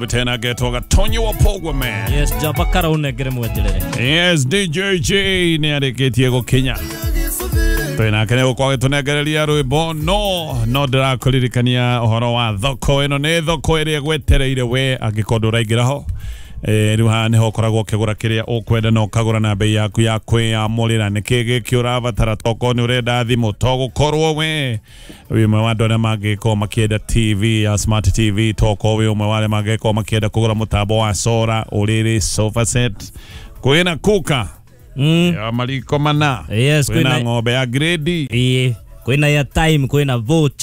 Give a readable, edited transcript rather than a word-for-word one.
tena getoga Tony Wapogwa man. Yes, jabakara unegere mwajilere. Yes, DJJ ni areketie go Kenya. Tena kene kwa tunegereria rwimbo no ndirakuririkania uhoro wa thoko ino ni thoko iri gwetereire we agikondo raigiraho riu ha niho koragwo kigura kiria ukwenda no kagura na bei yaku ya kwiyamurira nikigi kiurabatara toko ni urenda thimu to gukorwo we umwe wa andũ arĩa mangĩkorwo makĩenda TV ya smart TV toko we umwe wale mangĩkorwo makĩenda kugura mutambo wa solar uriri sofa set kwina kuka ya mariko mana yes kwina ng'ombe ya grade kwina ya time kwina voucher